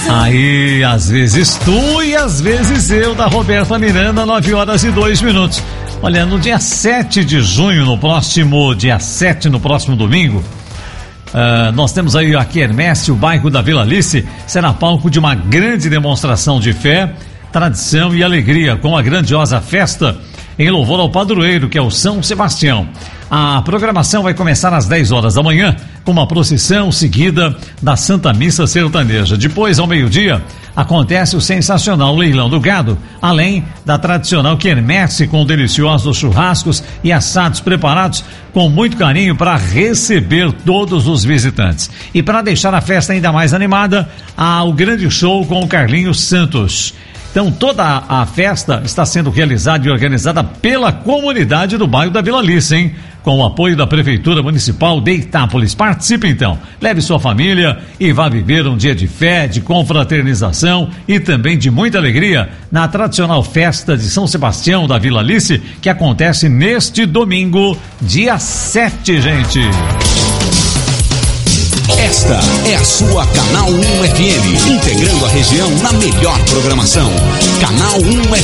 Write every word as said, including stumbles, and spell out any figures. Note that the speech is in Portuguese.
Aí, às vezes tu e às vezes eu, da Roberta Miranda, nove horas e dois minutos. Olha, no dia sete de junho, no próximo dia sete, no próximo domingo, uh, nós temos aí a Quermesse, o bairro da Vila Alice, será palco de uma grande demonstração de fé, tradição e alegria, com a grandiosa festa em louvor ao padroeiro, que é o São Sebastião. A programação vai começar às dez horas da manhã, com uma procissão seguida da Santa Missa Sertaneja. Depois, ao meio-dia, acontece o sensacional leilão do gado, além da tradicional quermesse com deliciosos churrascos e assados preparados com muito carinho para receber todos os visitantes. E para deixar a festa ainda mais animada, há o grande show com o Carlinhos Santos. Então, toda a, a festa está sendo realizada e organizada pela comunidade do bairro da Vila Alice, hein? Com o apoio da Prefeitura Municipal de Itápolis. Participe então, leve sua família e vá viver um dia de fé, de confraternização e também de muita alegria na tradicional festa de São Sebastião da Vila Alice, que acontece neste domingo, dia sete, gente. Esta é a sua Canal um F M, integrando a região na melhor programação. Canal um F M.